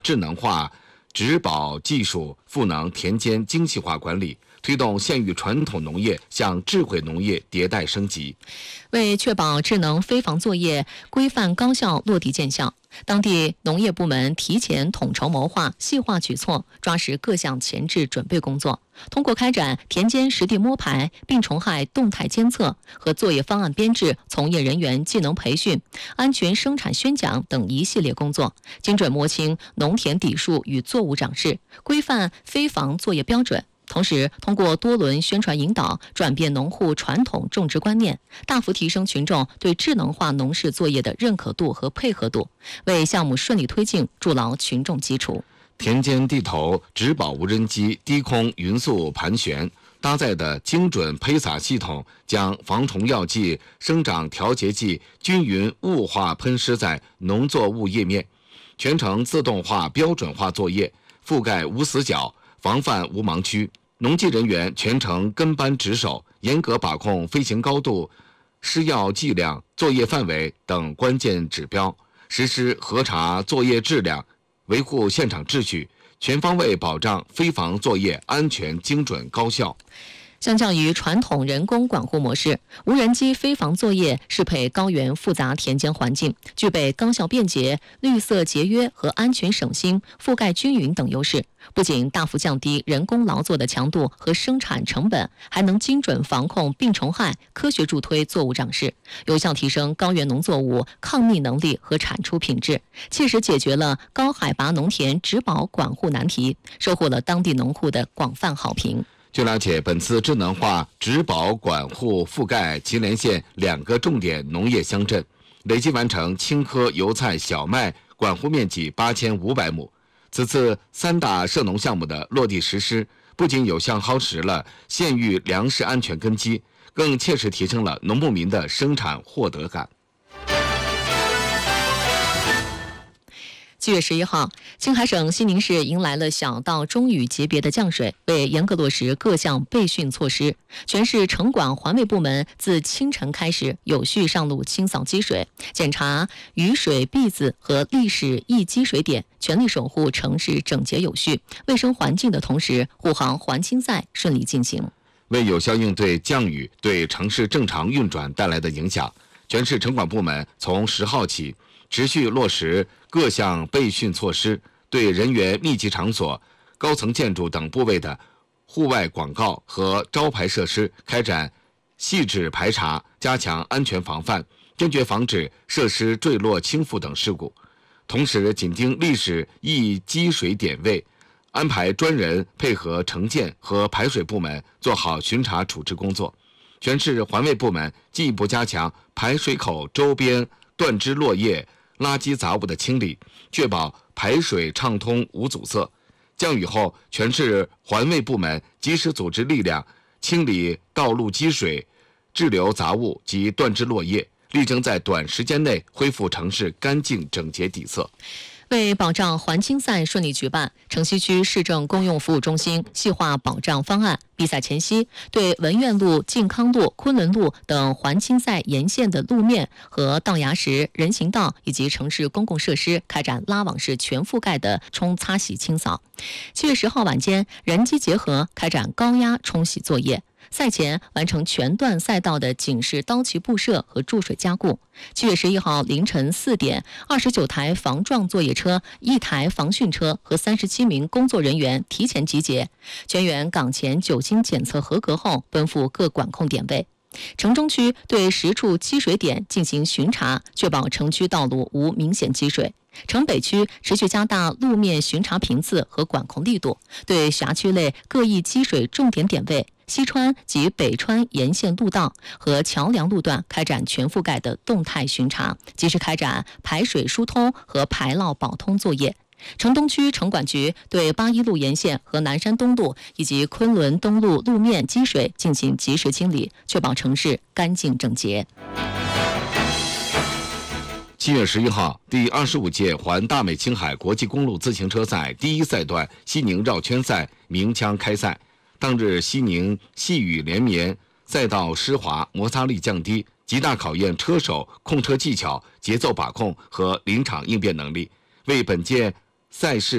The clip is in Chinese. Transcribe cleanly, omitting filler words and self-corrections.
智能化植保技术赋能田间精细化管理，推动县域传统农业向智慧农业迭代升级。 为确保智能飞防作业规范高效落地见效，当地农业部门提前统筹谋划、细化举措，抓实各项前置准备工作。通过开展田间实地摸排、病虫害动态监测和作业方案编制、从业人员技能培训、安全生产宣讲等一系列工作，精准摸清农田底数与作物长势，规范飞防作业标准。同时，通过多轮宣传引导，转变农户传统种植观念，大幅提升群众对智能化农事作业的认可度和配合度，为项目顺利推进筑牢群众基础。 田间地头植保无人机低空匀速盘旋搭载的精准喷洒系统，将防虫药剂、生长调节剂均匀雾化喷施在农作物叶面，全程自动化标准化作业，覆盖无死角，防范无盲区。农技人员全程跟班值守，严格把控飞行高度、施药剂量、作业范围等关键指标，实施核查作业质量，维护现场秩序，全方位保障飞防作业安全、精准、高效。 相较于传统人工管护模式，无人机飞防作业适配高原复杂田间环境，具备高效便捷、绿色节约和安全省心、覆盖均匀等优势。不仅大幅降低人工劳作的强度和生产成本，还能精准防控病虫害，科学助推作物长势，有效提升高原农作物抗逆能力和产出品质，切实解决了高海拔农田植保管护难题，收获了当地农户的广泛好评。 据了解，本次智能化植保管护覆盖祁连县2个重点农业乡镇，累计完成青稞、油菜、小麦管护面积8500亩。此次3大涉农项目的落地实施，不仅有效夯实了县域粮食安全根基，更切实提升了农牧民的生产获得感。 7月11号，青海省西宁市迎来了小到中雨级别的降水，为严格落实各项备汛措施，全市城管环卫部门自清晨开始有序上路清扫积水，检查雨水篦子和历史易积水点，全力守护城市整洁有序、卫生环境的同时，护航环清赛顺利进行。 为有效应对降雨对城市正常运转带来的影响，全市城管部门从10号起持续落实各项备汛措施，对人员密集场所、高层建筑等部位的户外广告和招牌设施开展细致排查，加强安全防范，坚决防止设施坠落倾覆等事故。同时，紧盯历史易积水点位，安排专人配合城建和排水部门做好巡查处置工作。全市环卫部门进一步加强排水口周边断枝落叶、垃圾杂物的清理，确保排水畅通无阻塞。降雨后，全市环卫部门及时组织力量清理道路积水、滞留杂物及断枝落叶，力争在短时间内恢复城市干净整洁底色。 为保障环清赛顺利举办，城西区市政公用服务中心细化保障方案。比赛前夕，对文苑路、靖康路、昆仑路等环清赛沿线的路面和道牙石、人行道以及城市公共设施开展拉网式全覆盖的冲擦洗清扫。7月10号晚间，人机结合开展高压冲洗作业。赛前完成全段赛道的警示刀旗布设和注水加固。7月11号凌晨4点，29台防撞作业车、1台防汛车和37名工作人员提前集结，全员岗前酒精检测合格后奔赴各管控点位。城中区对10处积水点进行巡查，确保城区道路无明显积水。城北区持续加大路面巡查频次和管控力度，对辖区内各易积水重点点位、西川及北川沿线路道和桥梁路段开展全覆盖的动态巡查，及时开展排水疏通和排涝保通作业。城东区城管局对8一路沿线和南山东路以及昆仑东路路面积水进行及时清理，确保城市干净整洁。 7月11号，第25届环大美青海国际公路自行车赛第一赛段西宁绕圈赛鸣枪开赛。当日西宁细雨连绵，赛道湿滑，摩擦力降低，极大考验车手控车技巧、节奏把控和临场应变能力，为本届赛事